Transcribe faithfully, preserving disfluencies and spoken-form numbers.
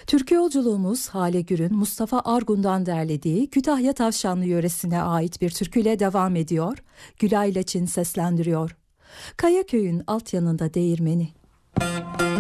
Türkü yolculuğumuz Hale Gür'ün Mustafa Argun'dan derlediği Kütahya Tavşanlı yöresine ait bir türküyle devam ediyor. Gülay Laçin seslendiriyor. Kayaköy'ün alt yanında değirmeni.